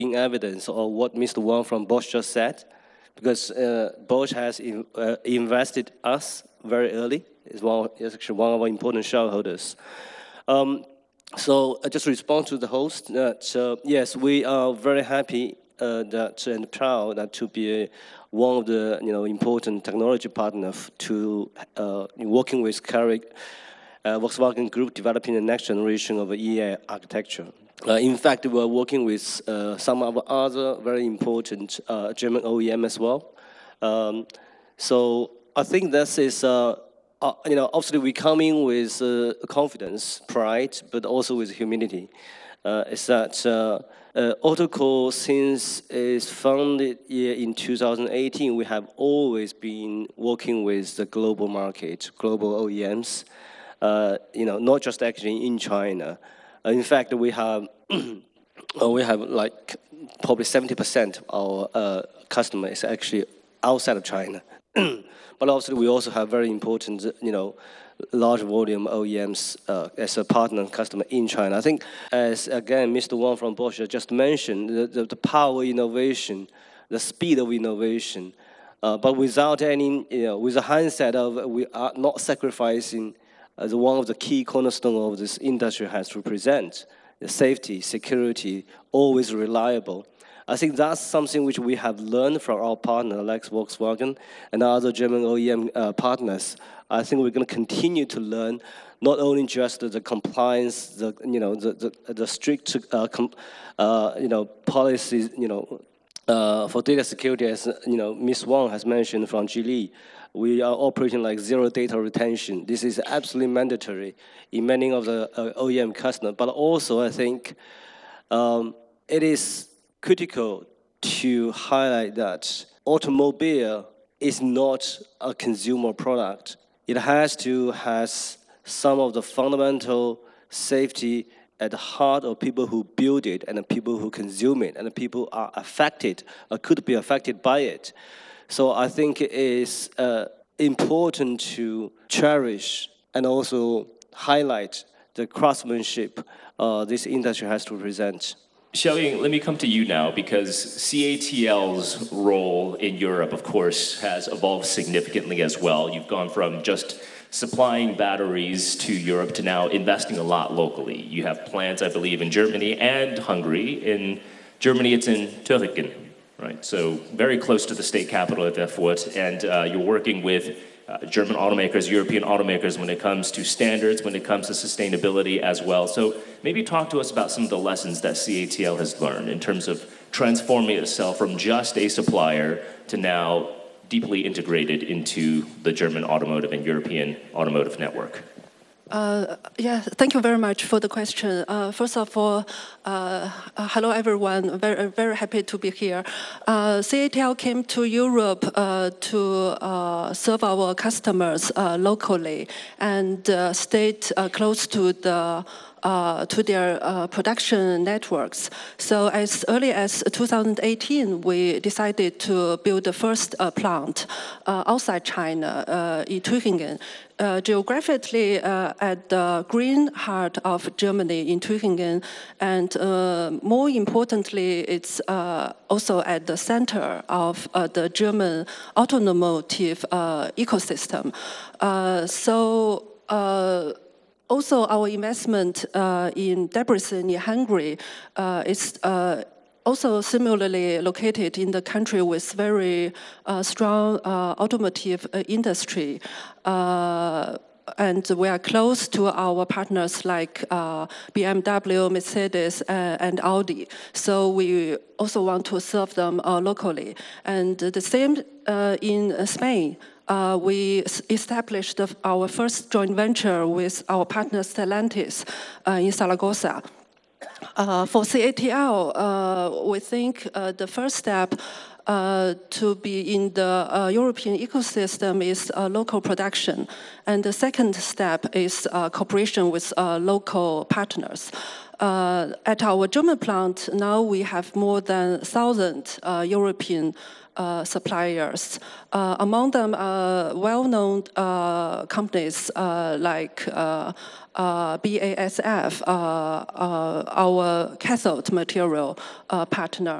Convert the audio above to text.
in evidence of what Mr. Wang from Bosch just said, because Bosch has invested us very early. It's actually one of our important shareholders. So I just respond to the host that yes, we are very happy and proud that to be one of the important technology partners to working with Volkswagen Group developing the next generation of EA architecture. In fact, we're working with some of other very important German OEM as well. So I think this is, obviously we come in with confidence, pride, but also with humility. Is that Autocore, since it's founded in 2018, we have always been working with the global market, global OEMs, not just actually in China. In fact, we have like probably 70% of our customers actually outside of China. But obviously, we also have very important, large volume OEMs as a partner and customer in China. I think, as again, Mr. Wang from Bosch just mentioned, the power of innovation, the speed of innovation, but without any, with a mindset of we are not sacrificing as one of the key cornerstones of this industry has to represent the safety, security, always reliable. I think that's something which we have learned from our partner like Volkswagen and other German OEM partners. I think we're going to continue to learn not only just the compliance, the strict policies, for data security, as Ms. Wang has mentioned from Geely. We are operating like zero data retention. This is absolutely mandatory in many of the OEM customers. But also, I think it is critical to highlight that automobile is not a consumer product. It has to have some of the fundamental safety at the heart of people who build it and the people who consume it and the people are affected or could be affected by it. So I think it is important to cherish and also highlight the craftsmanship this industry has to present. Xiaoying, let me come to you now, because CATL's role in Europe, of course, has evolved significantly as well. You've gone from just supplying batteries to Europe to now investing a lot locally. You have plants, I believe, in Germany and Hungary. In Germany, it's in Thüringen, right? So very close to the state capital of Erfurt, and you're working with German automakers, European automakers when it comes to standards, when it comes to sustainability as well. So maybe talk to us about some of the lessons that CATL has learned in terms of transforming itself from just a supplier to now deeply integrated into the German automotive and European automotive network. Thank you very much for the question. First of all, hello everyone. Very, very happy to be here. CATL came to Europe to serve our customers locally and stayed close to their production networks. So as early as 2018, we decided to build the first plant outside China in Tübingen. Geographically at the green heart of Germany in Tübingen, and more importantly, it's also at the center of the German automotive ecosystem. Also, our investment in Debrecen in Hungary is also similarly located in the country with very strong automotive industry. And we are close to our partners like BMW, Mercedes, and Audi. So we also want to serve them locally. And the same in Spain. We established our first joint venture with our partner Stellantis in Zaragoza. For CATL, we think the first step to be in the European ecosystem is local production. And the second step is cooperation with local partners. At our German plant, now we have more than 1,000 European suppliers. Among them are well-known companies like BASF, our cathode material partner.